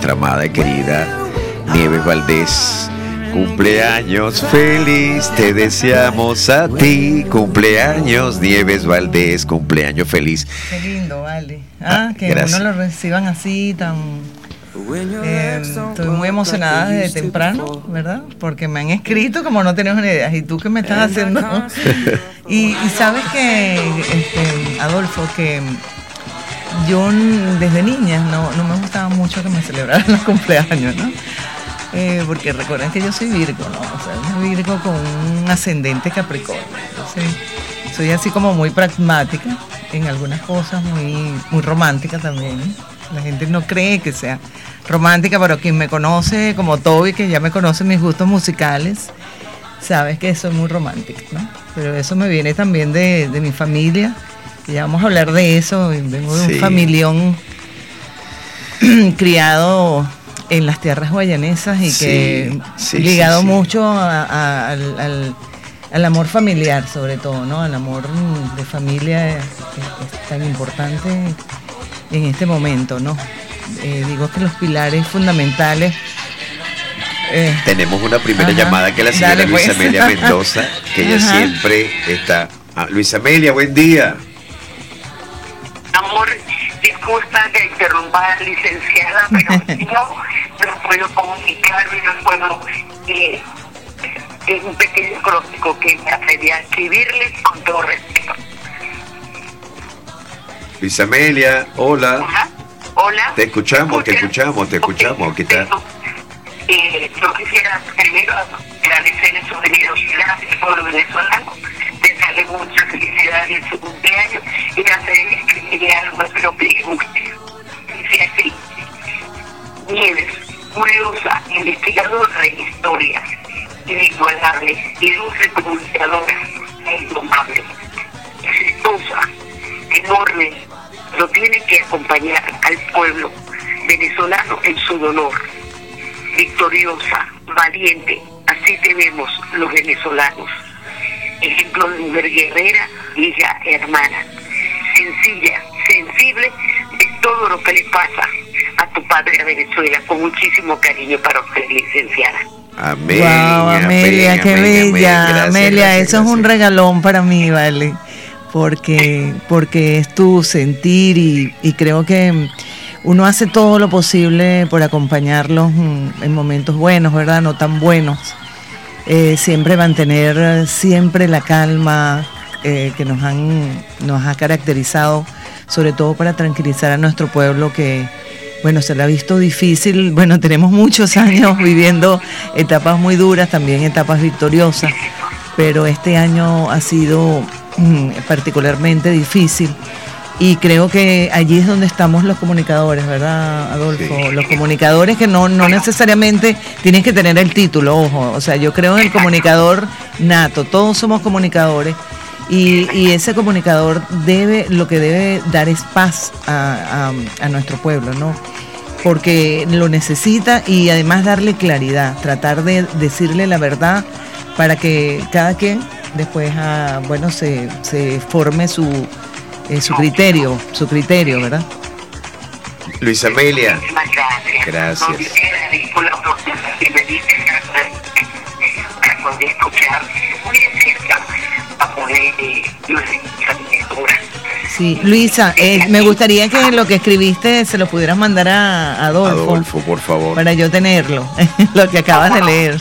nuestra amada y querida Nieves Valdés. Cumpleaños feliz, te deseamos a ti. Cumpleaños, Nieves Valdés, cumpleaños feliz. Qué lindo, vale. Que gracias. uno lo reciban así, tan... estoy muy emocionada desde temprano, ¿verdad? Porque me han escrito como no tenés una idea. ¿Y tú qué me estás haciendo? y sabes que, Adolfo, que yo desde niña no me gustaba mucho que me celebraran los cumpleaños, ¿no? Porque recuerden que yo soy Virgo, ¿no? O sea, soy Virgo con un ascendente Capricornio. Entonces, soy así como muy pragmática en algunas cosas, muy romántica también. La gente no cree que sea romántica, pero quien me conoce como Toby, que ya me conoce mis gustos musicales, sabes que soy muy romántica, ¿no? Pero eso me viene también de mi familia. Y ya vamos a hablar de eso. Vengo de un familión criado en las tierras guayanesas y que ligado mucho al amor familiar, sobre todo, ¿no? Al amor de familia es tan importante en este momento, ¿no? Digo que los pilares fundamentales. Tenemos una primera llamada que es la señora Luisa Amelia Mendoza, que ella siempre está. Luisa Amelia, buen día. Amor, disculpa que interrumpa a la licenciada, pero no puedo comunicarme, no puedo. Es un pequeño crónico que me atreví a escribirle con todo respeto. Luisa Amelia, hola. Ajá. Hola. Te escuchamos. ¿Qué tal? Yo quisiera primero agradecer en su generosidad al pueblo venezolano, desearle mucha felicidad en su cumpleaños y escribirle algo, espero que les guste. Dice así: Nieves, curiosa, investigadora de historia, inigualable y dulce comunicadora, indomable, exitosa, enorme, lo tiene que acompañar al pueblo venezolano en su dolor. Victoriosa, valiente, así tenemos los venezolanos. Ejemplo de mujer guerrera, hija, hermana. Sencilla, sensible de todo lo que le pasa a tu patria Venezuela, con muchísimo cariño para usted, licenciada. Amén. Wow, Amelia, qué bella. Gracias, Amelia, eso es un regalón para mí, vale. Porque es tu sentir y creo que uno hace todo lo posible por acompañarlos en momentos buenos, ¿verdad? No tan buenos. Siempre mantener siempre la calma que nos ha caracterizado, sobre todo para tranquilizar a nuestro pueblo que, bueno, se le ha visto difícil. Bueno, tenemos muchos años viviendo etapas muy duras, también etapas victoriosas, pero este año ha sido particularmente difícil. Y creo que allí es donde estamos los comunicadores, ¿verdad, Adolfo? Sí. Los comunicadores que no necesariamente tienes que tener el título, ojo. O sea, yo creo en el comunicador nato, todos somos comunicadores. Y ese comunicador lo que debe dar es paz a nuestro pueblo, ¿no? Porque lo necesita y además darle claridad, tratar de decirle la verdad para que cada quien después, se forme su criterio, ¿verdad? Luisa Amelia. Gracias. Sí, Luisa, me gustaría que lo que escribiste se lo pudieras mandar a Adolfo. Adolfo, por favor. Para yo tenerlo, lo que acabas de leer.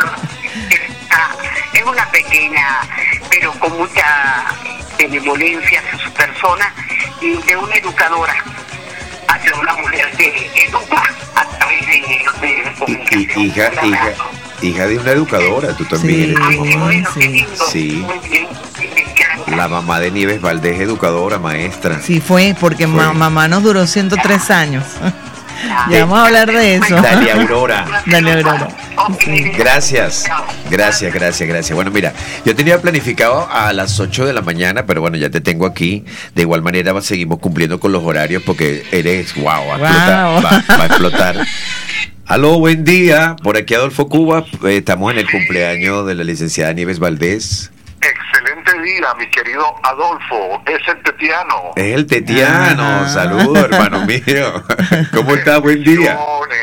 Es una pequeña, pero con mucha benevolencia hacia su persona y de una educadora hacia una mujer que educa a través de los medios de comunicación. Hija de una educadora, tú también eres. Sí. La mamá de Nieves Valdés, educadora, maestra. Sí, porque mamá nos duró 103 años. Ya vamos a hablar de eso. Dalia Aurora. Sí. Gracias. Bueno, mira, yo tenía planificado a las 8 de la mañana, pero bueno, ya te tengo aquí. De igual manera seguimos cumpliendo con los horarios porque eres, va a explotar. Aló, buen día. Por aquí Adolfo Cuba. Estamos en el cumpleaños de la licenciada Nieves Valdés. Excelente día, mi querido Adolfo. Es el Tetiano. Saludos, hermano mío. ¿Cómo está? Buen día.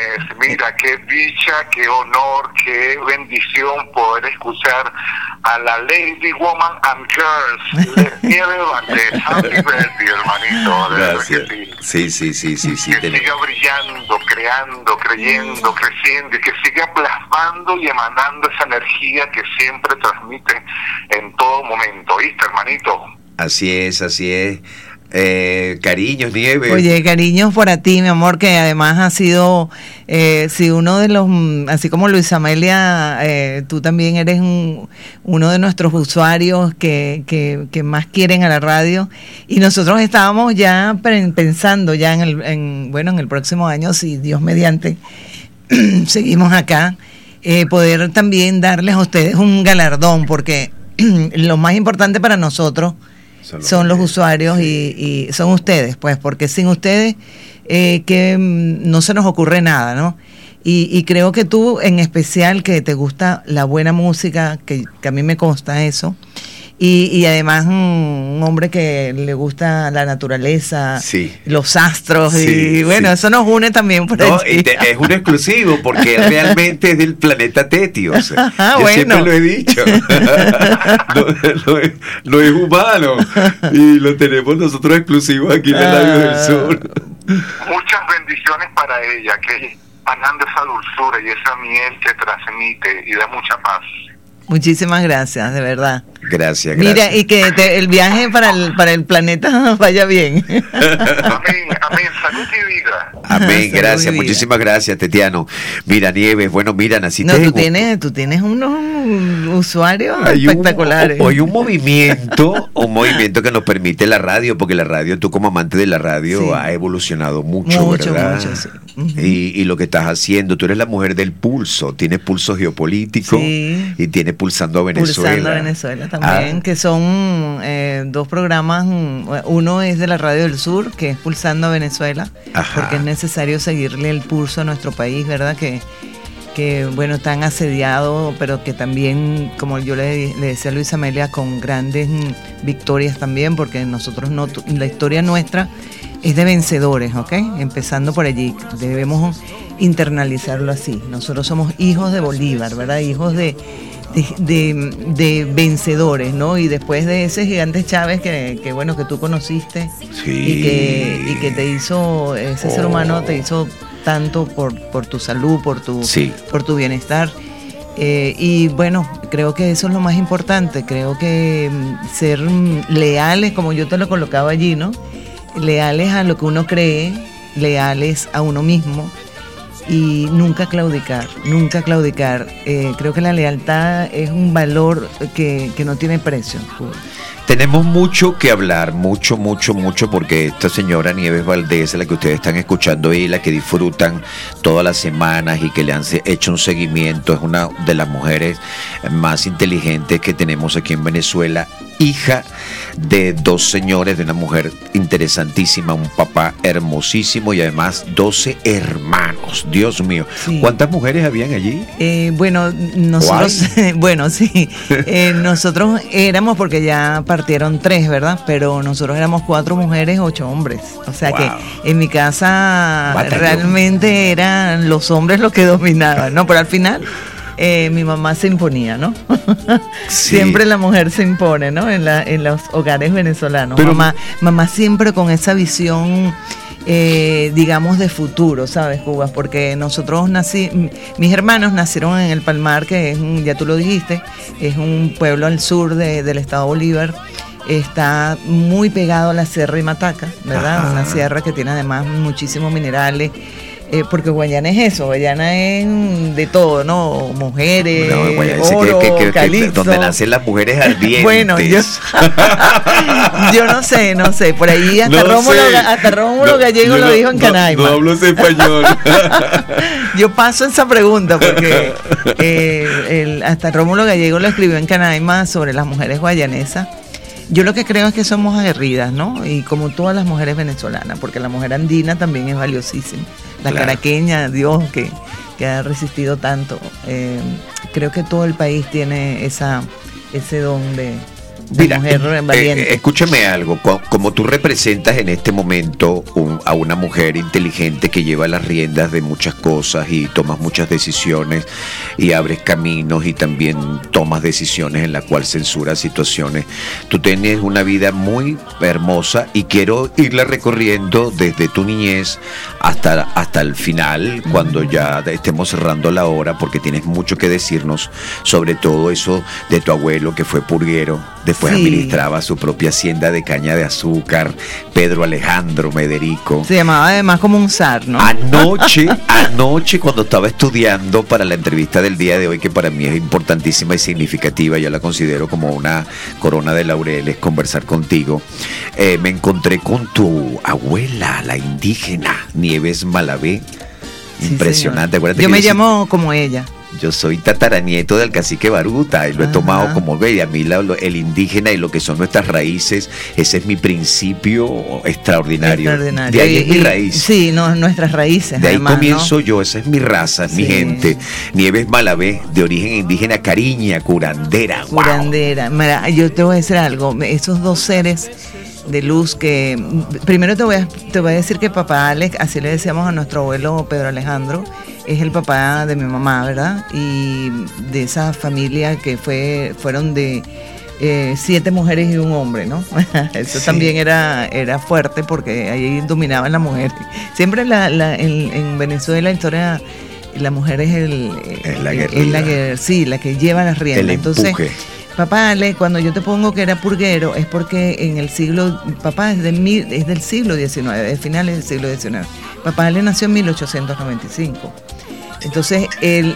Mira, qué dicha, qué honor, qué bendición poder escuchar a la Lady Woman and Girls, Nieves Valdés. Happy birthday, hermanito. Gracias. Sí. Sí. Que siga brillando, creando, creyendo, creciendo y que siga plasmando y emanando esa energía que siempre transmite en todo momento. ¿Viste, hermanito? Así es. Cariños, Nieves. Oye, cariños para ti, mi amor, que además ha sido, si uno de los, así como Luis Amelia, tú también eres uno de nuestros usuarios que más quieren a la radio, y nosotros estábamos ya pensando ya en el próximo año, si Dios mediante, seguimos acá, poder también darles a ustedes un galardón, porque lo más importante para nosotros son los usuarios, y son ustedes, pues, porque sin ustedes que no se nos ocurre nada, ¿no? Y creo que tú, en especial, que te gusta la buena música, que a mí me consta eso, y además un hombre que le gusta la naturaleza, los astros, y bueno, eso nos une también por allí. Es un exclusivo, porque realmente es del planeta Tetios. Yo siempre lo he dicho. no es humano, y lo tenemos nosotros exclusivos aquí en la Radio del Sur. Muchas bendiciones para ella, que emanando esa dulzura y esa miel que transmite y da mucha paz. Muchísimas gracias, de verdad. Gracias. Mira, y que el viaje para el planeta vaya bien. Amén, salud y vida. Amén, gracias, muchísimas gracias, Tetiano. Mira, Nieves, bueno, mira, naciste. No, tú tienes unos usuarios espectaculares. Hay un movimiento que nos permite la radio, porque la radio, tú como amante de la radio, ha evolucionado mucho, ¿verdad? Mucho, sí. Y lo que estás haciendo, tú eres la mujer del pulso, tienes pulso geopolítico, y tienes Pulsando a Venezuela. Pulsando a Venezuela también, que son dos programas. Uno es de la Radio del Sur, que es Pulsando a Venezuela, porque es necesario seguirle el pulso a nuestro país, ¿verdad? Que bueno, tan asediado, pero que también, como yo le decía a Luis Amelia, con grandes victorias también, porque nosotros la historia nuestra es de vencedores, ¿ok? Empezando por allí, debemos internalizarlo así. Nosotros somos hijos de Bolívar, ¿verdad? Hijos de vencedores, ¿no? Y después de ese gigante Chávez que bueno, que tú conociste, y que te hizo, ese ser humano te hizo tanto por tu salud, por tu bienestar, y bueno, creo que eso es lo más importante. Creo que ser leales, como yo te lo colocaba allí, ¿no? Leales a lo que uno cree, leales a uno mismo, y nunca claudicar. Creo que la lealtad es un valor que no tiene precio. Tenemos mucho que hablar, mucho, porque esta señora Nieves Valdés, la que ustedes están escuchando y la que disfrutan todas las semanas y que le han hecho un seguimiento, es una de las mujeres más inteligentes que tenemos aquí en Venezuela, hija de dos señores, de una mujer interesantísima, un papá hermosísimo y además 12 hermanos. Dios mío, sí. ¿Cuántas mujeres habían allí? Bueno, nosotros, nosotros éramos, porque ya partieron 3, ¿verdad? Pero nosotros éramos 4 mujeres, 8 hombres. O sea que en mi casa realmente eran los hombres los que dominaban, ¿no? Pero al final mi mamá se imponía, ¿no? Sí. Siempre la mujer se impone, ¿no? En los hogares venezolanos. Pero mamá siempre con esa visión, digamos, de futuro, ¿sabes, Cubas? Porque nosotros mis hermanos nacieron en El Palmar, que es, ya tú lo dijiste, es un pueblo al sur del estado Bolívar. Está muy pegado a la Sierra de Mataca, ¿verdad? Una sierra que tiene además muchísimos minerales. Porque Guayana es eso, Guayana es de todo, ¿no? Mujeres, oro, calipso. Donde nacen las mujeres ardientes. Bueno, yo no sé, por ahí hasta Rómulo Gallego lo dijo en Canaima. No hablo español. Yo paso esa pregunta porque hasta Rómulo Gallego lo escribió en Canaima sobre las mujeres guayanesas. Yo lo que creo es que somos aguerridas, ¿no? Y como todas las mujeres venezolanas, porque la mujer andina también es valiosísima. La caraqueña, Dios, que ha resistido tanto. Creo que todo el país tiene ese don Mira, mujer valiente. Escúchame algo, como tú representas en este momento a una mujer inteligente que lleva las riendas de muchas cosas y tomas muchas decisiones y abres caminos y también tomas decisiones en la cual censuras situaciones, tú tienes una vida muy hermosa y quiero irla recorriendo desde tu niñez hasta el final, cuando ya estemos cerrando la hora, porque tienes mucho que decirnos sobre todo eso de tu abuelo que fue purguero, después administraba su propia hacienda de caña de azúcar, Pedro Alejandro Mederico. Se llamaba además como un zar, ¿no? Anoche cuando estaba estudiando para la entrevista del día de hoy, que para mí es importantísima y significativa, yo la considero como una corona de laureles, conversar contigo, me encontré con tu abuela, la indígena, Nieves Malavé. Impresionante. Yo me llamo como ella. Yo soy tataranieto del cacique Baruta y lo he tomado como ve. A mí el indígena y lo que son nuestras raíces, ese es mi principio extraordinario. De ahí es mi raíz. Sí, nuestras raíces. De ahí además, comienzo yo, esa es mi raza, es mi gente. Nieves Malavé, de origen indígena, cariña, curandera. Curandera. Wow. Mira, yo te voy a decir algo, esos dos seres de luz que... Primero te voy a decir que papá Alex, así le decíamos a nuestro abuelo Pedro Alejandro, es el papá de mi mamá, ¿verdad? Y de esa familia que fueron de 7 mujeres y un hombre, ¿no? Eso también era fuerte porque ahí dominaban las mujeres. Siempre en Venezuela la historia, la mujer es la que lleva las riendas. Entonces, papá Ale, cuando yo te pongo que era purguero, es porque papá es del siglo XIX, de finales del siglo XIX. Papá Ale nació en 1895. Entonces, él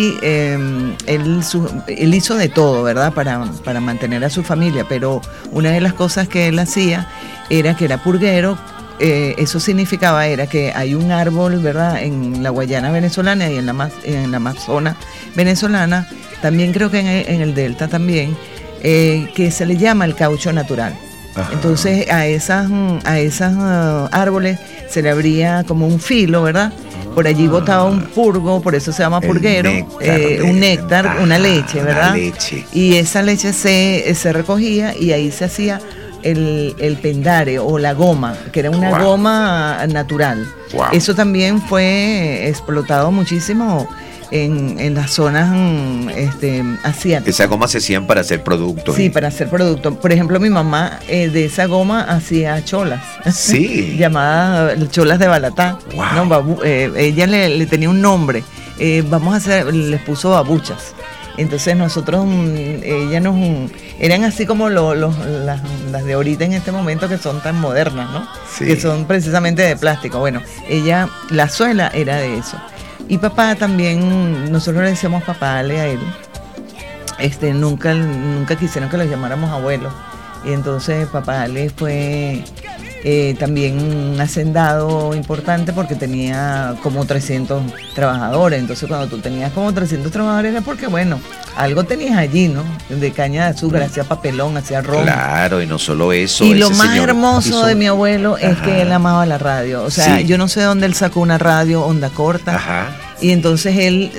hizo de todo, ¿verdad? Para mantener a su familia, pero una de las cosas que él hacía era que era purguero. Eso significaba era que hay un árbol, ¿verdad? En la Guayana venezolana y en la Amazonas venezolana, también creo que en el Delta también, que se le llama el caucho natural. Ajá. Entonces a esas árboles se le abría como un filo, ¿verdad? Por allí botaba un purgo, por eso se llama purguero, un néctar, una leche, ¿verdad? Leche. Y esa leche se recogía y ahí se hacía el pendare o la goma, que era una goma natural. Wow. Eso también fue explotado muchísimo en las zonas asiáticas. Esa goma se hacían para hacer productos. Sí, para hacer productos. Por ejemplo, mi mamá de esa goma hacía cholas. Sí. Llamadas cholas de Balatá. Wow. ¿No? Ella le tenía un nombre. Les puso babuchas. Entonces nosotros, eran así como las de ahorita en este momento que son tan modernas, ¿no? Sí. Que son precisamente de plástico. Bueno, la suela era de eso. Y papá también, nosotros le decíamos papá Ale a él. Nunca quisieron que lo llamáramos abuelo. Y entonces papá Ale fue también un hacendado importante porque tenía como 300 trabajadores. Entonces cuando tú tenías como 300 trabajadores era porque, bueno, algo tenías allí, ¿no? De caña de azúcar, hacía papelón, hacía ron. Claro, y no solo eso. Y lo más hermoso de mi abuelo es que él amaba la radio. O sea, yo no sé dónde él sacó una radio onda corta. Ajá. Y entonces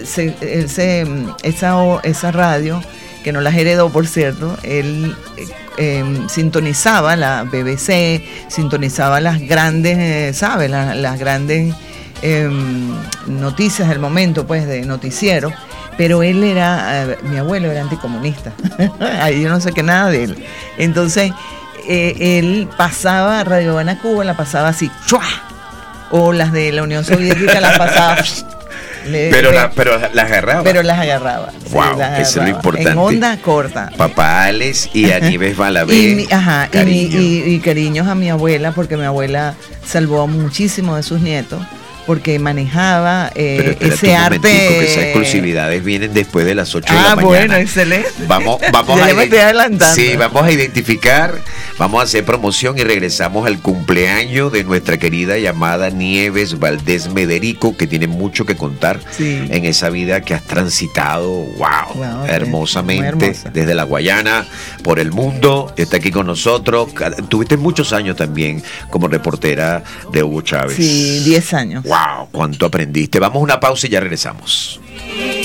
esa radio, que no las heredó, por cierto, él sintonizaba la BBC, sintonizaba las grandes, ¿sabes? Las grandes noticias del momento, pues, de noticiero. Pero mi abuelo era anticomunista. Ahí yo no sé qué nada de él. Entonces, él pasaba Radio Habana Cuba, la pasaba así, ¡chua! O las de la Unión Soviética las pasaba. Pero las agarraba. Pero las agarraba. Wow, sí, eso es lo importante. En onda corta. Papá Alex y a Nieves Malavé. Y cariños a mi abuela, porque mi abuela salvó muchísimo de sus nietos. Porque manejaba ese arte. Que esas exclusividades vienen después de las 8 de la mañana. Bueno, excelente. Vamos a identificar, vamos a hacer promoción y regresamos al cumpleaños de nuestra querida llamada Nieves Valdés Mederico, que tiene mucho que contar en esa vida que has transitado, hermosamente, desde la Guayana, por el mundo. Está aquí con nosotros. Tuviste muchos años también como reportera de Hugo Chávez. Sí, 10 años. ¡Wow! ¿Cuánto aprendiste? Vamos a una pausa y ya regresamos.